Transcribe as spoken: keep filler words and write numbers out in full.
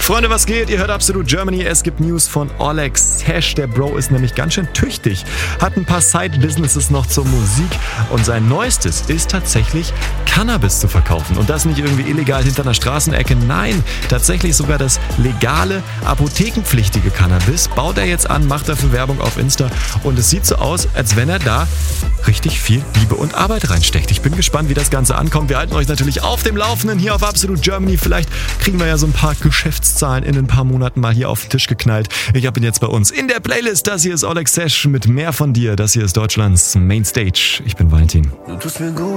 Freunde, was geht? Ihr hört Absolut Germany. Es gibt News von Oleg Sesh. Der Bro ist nämlich ganz schön tüchtig. Hat ein paar Side-Businesses noch zur Musik. Und sein neuestes ist tatsächlich Cannabis zu verkaufen. Und das nicht irgendwie illegal hinter einer Straßenecke. Nein, tatsächlich sogar das legale, apothekenpflichtige Cannabis. Baut er jetzt an, macht dafür Werbung auf Insta. Und es sieht so aus, als wenn er da richtig viel Liebe und Arbeit reinsteckt. Ich bin gespannt, wie das Ganze ankommt. Wir halten euch natürlich auf dem Laufenden hier auf Absolut Germany. Vielleicht kriegen wir ja so ein paar Geschäftszahlen in ein paar Monaten mal hier auf den Tisch geknallt. Ich habe ihn jetzt bei uns in der Playlist. Das hier ist Oleg Sesh mit Mehr von dir. Das hier ist Deutschlands Mainstage. Ich bin Valentin. Du tust mir gut.